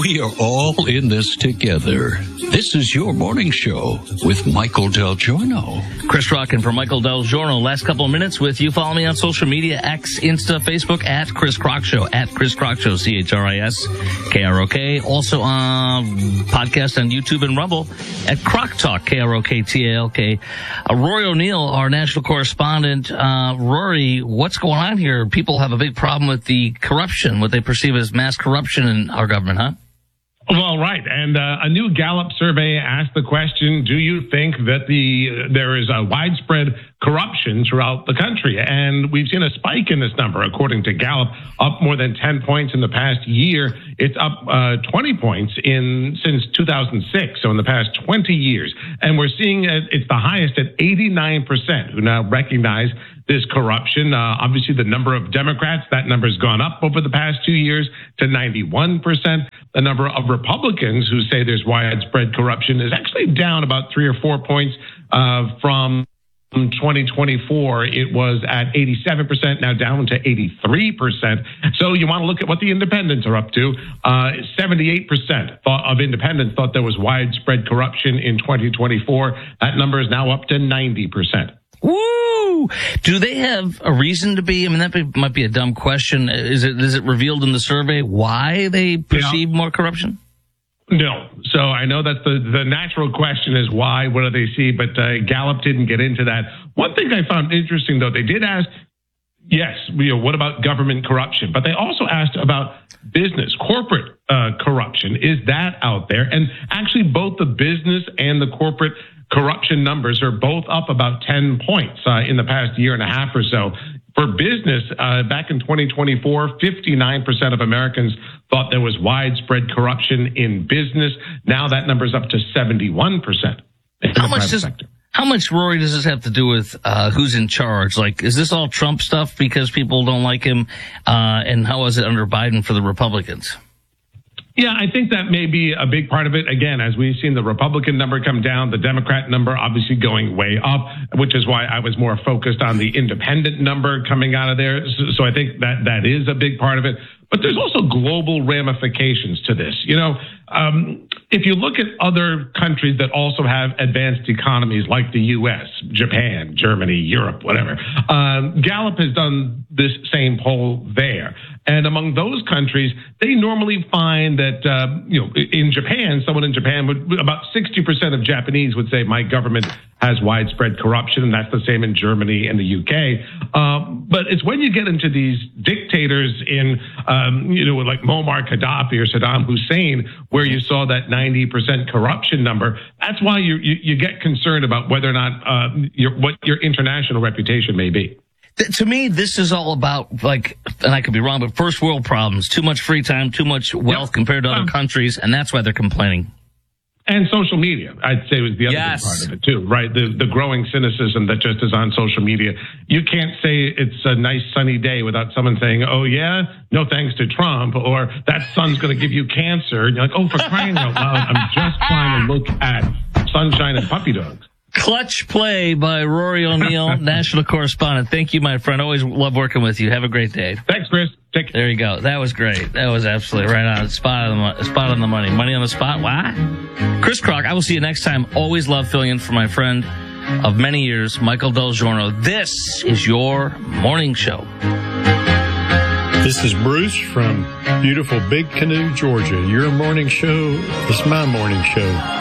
We are all in this together. This is your morning show with Michael Del Giorno. Chris Rockin for Michael Del Giorno. Last couple of minutes with you. Follow me on social media, X, Insta, Facebook, at Chris Crock Show, at Chris Crock Show, CHRISKROK. Also on podcast on YouTube and Rumble at Crock Talk, KROKTALK. Rory O'Neill, our national correspondent. Rory, what's going on here? People have a big problem with the corruption, what they perceive as mass corruption in our government, huh? Well, right. And a new Gallup survey asked the question, do you think that there is a widespread corruption throughout the country? And we've seen a spike in this number, according to Gallup, up more than 10 points in the past year. It's up 20 points since 2006, so in the past 20 years. And we're seeing it's the highest at 89% who now recognize this corruption. Obviously, the number of Democrats, that number has gone up over the past 2 years to 91%. The number of Republicans who say there's widespread corruption is actually down about 3 or 4 points from 2024. It was at 87%, now down to 83%. So you want to look at what the independents are up to. 78% of independents thought there was widespread corruption in 2024. That number is now up to 90%. Woo! Do they have a reason to be? I mean, that might be a dumb question. Is it revealed in the survey why they perceive more corruption? No. So I know that the natural question is why, what do they see? But Gallup didn't get into that. One thing I found interesting, though, they did ask, yes, what about government corruption? But they also asked about business, corporate corruption. Is that out there? And actually, both the business and the corporate corruption numbers are both up about 10 points in the past year and a half or so. For business, back in 2024, 59% of Americans thought there was widespread corruption in business. Now that number's up to 71% in the private sector. How much, Rory, does this have to do with who's in charge? Like, is this all Trump stuff because people don't like him? And how was it under Biden for the Republicans? Yeah, I think that may be a big part of it. Again, as we've seen the Republican number come down, the Democrat number obviously going way up, which is why I was more focused on the independent number coming out of there. So I think that is a big part of it. But there's also global ramifications to this. You know, if you look at other countries that also have advanced economies like the U.S., Japan, Germany, Europe, whatever, Gallup has done this same poll there. And among those countries, they normally find that, in Japan, someone in Japan about 60% of Japanese would say my government has widespread corruption, and that's the same in Germany and the UK. But it's when you get into these dictators in, like Muammar Gaddafi or Saddam Hussein, where you saw that 90% corruption number. That's why you get concerned about whether or not what your international reputation may be. To me, this is all about, and I could be wrong, but first world problems. Too much free time, too much wealth compared to other countries, and that's why they're complaining. And social media, I'd say, was the other big part of it, too, right? The growing cynicism that just is on social media. You can't say it's a nice sunny day without someone saying, oh, yeah, no thanks to Trump, or that sun's going to give you cancer. And you're like, oh, for crying out loud, I'm just trying to look at sunshine and puppy dogs. Clutch play by Rory O'Neill, national correspondent. Thank you, my friend. Always love working with you. Have a great day. Thanks, Chris. Take care. There you go. That was great. That was absolutely right on. Spot on the money. Money on the spot. Why? Chris Crock, I will see you next time. Always love filling in for my friend of many years, Michael Del Giorno. This is your morning show. This is Bruce from beautiful Big Canoe, Georgia. Your morning show is my morning show.